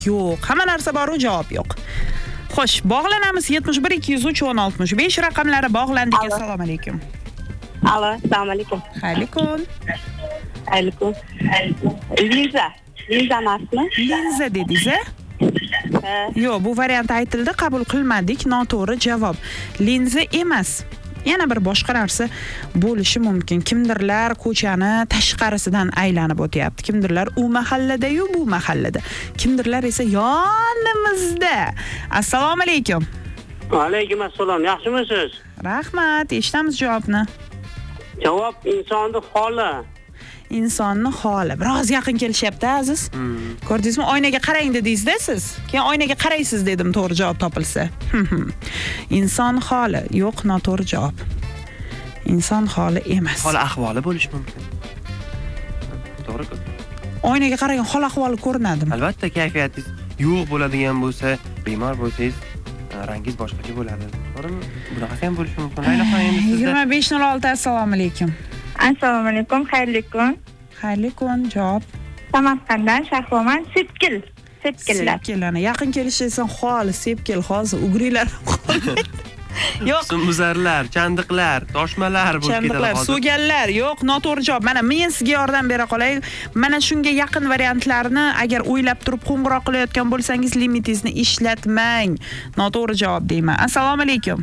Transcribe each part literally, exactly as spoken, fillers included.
Yo'q, hamma narsa bor, javob yo'q. Xo'sh, bog'lanamiz yetmish bir ikki yuz uch o'n oltmish besh raqamlari bog'landik. Assalomu alaykum. Alo, assalomu alaykum. Alaykum. Alaykum. Liza. Liza emasmi? Linza dedingiz-a? Yo'q, bu variant aytildi, qabul qilmadik. Noto'g'ri javob. Linza emas. Yana bir boshqa narsa bo'lishi mumkin. Kimdirlar ko'chani tashqarisidan aylanib o'tyapti. Kimdirlar u mahallada-yu bu mahallada. Kimdirlar esa yonimizda. Assalomu alaykum. Va alaykum assalom. Yaxshimisiz? Rahmat, eshitamiz javobni. Javob insonning holi. Insonni holi. Biroz yaqin kelishyapti, aziz. Hmm. Ko'rdingizmi? Oynaga qarang dedingiz-da siz. Keyin oynaga qaraysiz dedim, to'g'ri javob topilsa. Inson holi. Yo'q, noto'g'ri javob. Inson holi emas. Hol ahvoli bo'lishi mumkin. To'g'ri-ku. Oynaga qaragan hol ahvoli ko'rinadimi? Albatta, kayfiyatingiz yo'q bo'ladigan bo'lsa, bemor bo'lsangiz, rangingiz boshqacha bo'ladi. To'g'rimi? Bunaqasi ham bo'lishi mumkin. Laylaxon endi sizda yigirma besh nol olti. Assalomu alaykum. Assalomu alaykum, xayrli kun. Xayrli kun, javob. Samarqanddan Shahroman Sepkil. Sepkillar. Sepkillarni yaqin kelishsan, holi sepkil hozir ugrilar qolmaydi. Yo'q. Sumuzarlar, chandiqlar, toshmalar bo'lib ketadi. Chandiqlar, so'ganlar. Yo'q, noto'g'ri javob. Mana men sizga yordam bera qolay. Mana shunga yaqin variantlarni agar o'ylab turib qo'ng'iroq qilayotgan bo'lsangiz, limitingizni ishlatmang. Noto'g'ri javob deyman. Assalomu alaykum.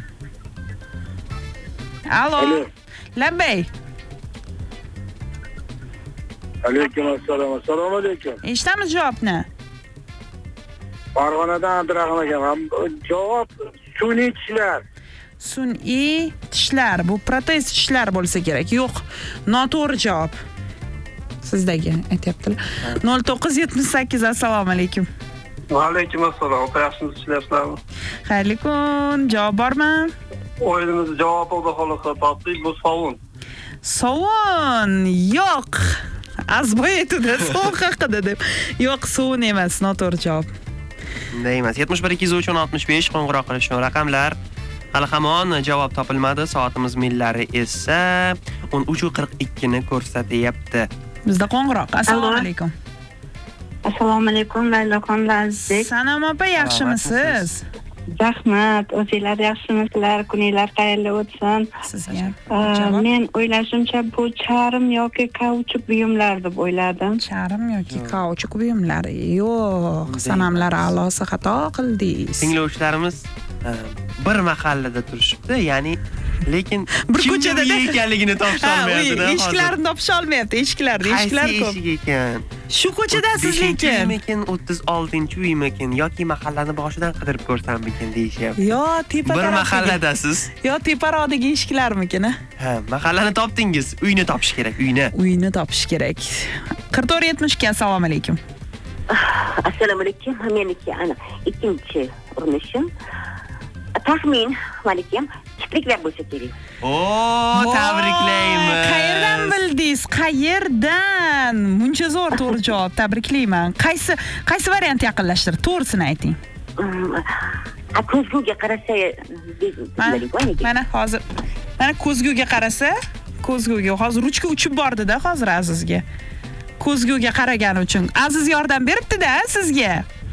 Allo. Labbay. Alaykum assalom. Assalomu alaykum. Eshitamiz javobni. Farg'onadan Abdurahmon akam. Javob sun'iy tishlar. Sun'iy tishlar. Bu protez tishlar bo'lsa kerak. Yo'q, noto'g'ri javob. Sizdagi aytyaptilar. nol to'qqiz yetmish sakkiz. Assalomu alaykum. Va alaykum assalom. Yaxshimisiz, ishlayapsizlarmi? Xayrli kun. Javob bormi? O'yinimiz javob oldi xolos topdik. Bu sovun. Sovun. Yo'q. Azboy aytdi, sovun haqida deb. Yo'q, sovun emas, noto'g'ri javob. Bunday emas. yetmish bir ikki yuz uch o'n oltmish besh qo'ng'iroq qilish raqamlar. Hali hamon javob topilmadi. Soatimiz millari esa o'n uch qirq ikki ni ko'rsatyapti. Bizda qo'ng'iroq. Assalomu alaykum. Assalomu alaykum, Laylaxon Lazizbek. Sanam opa, yaxshimisiz? Rahmat, o'zinglar yaxshimisizlar? Kuninglar xayrli o'tsin. Sizga. Men o'ylashimcha bu charm yoki kauchuk buyumlar deb o'yladim. Charm yoki kauchuk buyumlar. Yo'q, sanamlar a'losi xato qildingiz. Tinglovchilarimiz bir mahallada turishibdi, ya'ni lekin bir ko'chada ekanligini topisha olmayapti. Eshiklarni topisha olmayapti, eshiklarni, eshiklar ko'p. Eshik ekan. Shu ko'chadasiz lekin. Lekin o'ttiz oltinchi uymikin yoki mahallani boshidan qidirib ko'rsammikin deyishyapti. Yo, tepa bir mahalladasiz. Yo, teparoqdagi eshiklarmikin. Ha, mahallani topdingiz, uyni topish kerak, uyni. Uyni topish kerak. qirq to'rt yetmish ikki. Assalomu alaykum. Assalomu alaykum. Meniki ana ikkinchi urinishim. Taxmin, malikim, kipriklar bo'lsa kerak. Oo, tabriklayman. Qayerdan bildingiz? Qayerdan? Muncha zo'r to'g'ri javob. Tabriklayman. Qaysi qaysi variant yaqinlashtirdi? To'g'risini ayting. A ko'zguga qarasa, mana hozir mana ko'zguga qarasa, ko'zguga hozir ruchka uchib bordi-da hozir Azizga. Ko'zguga qaragani uchun Aziz yordam beribdi-da sizga.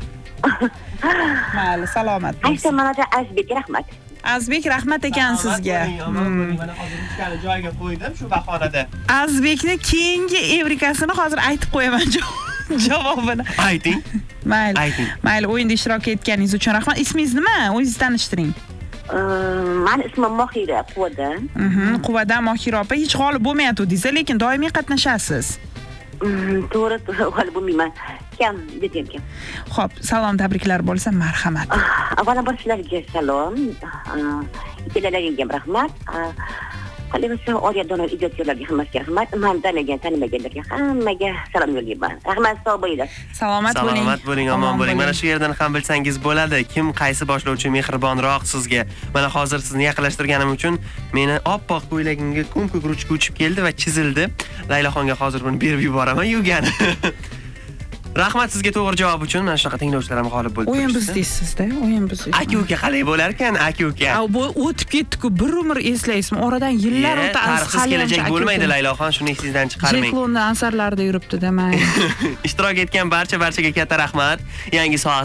Mayli, salomat bo'ling. Aysa mana Azbek, rahmat. Azbek, rahmat ekan sizga. Mana hozir ruchkani joyiga qo'ydim shu bahonada. Azbekni keyingi evrikasini hozir aytib qo'yaman javobini. Ayting. Mayli. Ayting. Mayli, o'yinda ishtirok etganingiz uchun rahmat. Ismingiz nima? O'zingizni tanishtiring. Mani ismim Mohira Quvadan. Mhm, Quvadan Mohira opa, hech g'olib bo'lmayotdingiz, lekin doimiy qatnashasiz. To'g'ri, g'olib bo'lmayman. Kam dedim kam. Xo'p, salom, tabriklar bo'lsa, marhamat. Avvalambor sizlarga salom. Ikkalaringizga ham rahmat. Qolaversa, Oriyadonor ijodkorlarga hammasiga rahmat. Men tanigan, tanimaganlarga hammaga salom yo'llayman. Rahmat, sog' bo'linglar. Salomat bo'ling. Salomat bo'ling, omon bo'ling. Mana shu yerdan ham bilsangiz bo'ladi, kim qaysi boshlovchi mehribonroq sizga. Mana hozir sizni yaqinlashtirganim uchun meni oppoq ko'ylagimga ko'm-ko'k ruchka uchib keldi va chizildi. Laylaxonga hozir buni berib yuboraman, yugani. Rahmat sizga to'g'ri javob uchun. Mana shunaqa tinglovchilar ham g'olib bo'ldi. O'yin biz deysizda, o'yin biz. Aka-uka qalay bo'lar ekan, aka-uka? A bu o'tib ketdi-ku, bir umr eslaysizmi? Oradan yillar o'tdi, tarixsiz kelajak bo'lmaydi Layloxon, shuni esingizdan chiqarmang. Jeklonda ansarlarda yuribdi demang. Ishtirok etgan barcha barchaga katta rahmat. Yangi soat